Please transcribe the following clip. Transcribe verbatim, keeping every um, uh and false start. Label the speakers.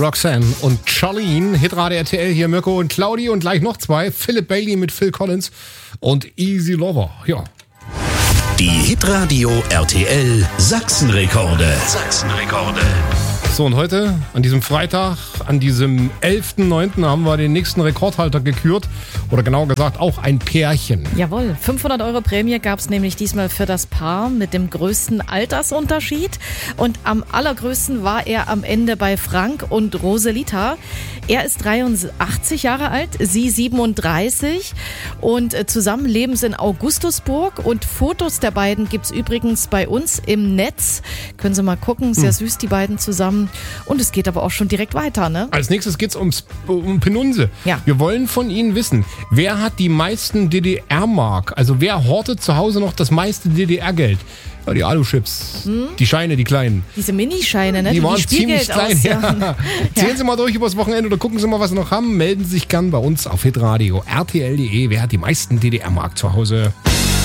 Speaker 1: Roxanne und Charlene, Hitradio R T L, hier Mirko und Claudi und gleich noch zwei, Philip Bailey mit Phil Collins und Easy Lover, ja.
Speaker 2: Die Hitradio R T L Sachsenrekorde. Sachsenrekorde.
Speaker 1: So, und heute, an diesem Freitag, an diesem elften neunten haben wir den nächsten Rekordhalter gekürt. Oder genauer gesagt, auch ein Pärchen.
Speaker 3: Jawohl, fünfhundert Euro Prämie gab es nämlich diesmal für das Paar mit dem größten Altersunterschied. Und am allergrößten war er am Ende bei Frank und Roselita. Er ist dreiundachtzig Jahre alt, sie siebenunddreißig. Und zusammen leben sie in Augustusburg. Und Fotos der beiden gibt es übrigens bei uns im Netz. Können Sie mal gucken, sehr hm. süß, die beiden zusammen. Und es geht aber auch schon direkt weiter, ne?
Speaker 1: Als nächstes geht's ums um Penunse.
Speaker 3: Ja.
Speaker 1: Wir wollen von Ihnen wissen, wer hat die meisten D D R-Mark? Also wer hortet zu Hause noch das meiste D D R-Geld? Ja, die Alu-Chips, hm? die Scheine, die kleinen.
Speaker 3: Diese Minischeine, ne?
Speaker 1: Die, die waren
Speaker 3: Spielgeld
Speaker 1: ziemlich klein.
Speaker 3: Ja.
Speaker 1: Ja. Zählen Sie mal durch übers Wochenende oder gucken Sie mal, was Sie noch haben. Melden Sie sich gern bei uns auf hitradio R T L punkt de. Wer hat die meisten D D R-Mark zu Hause?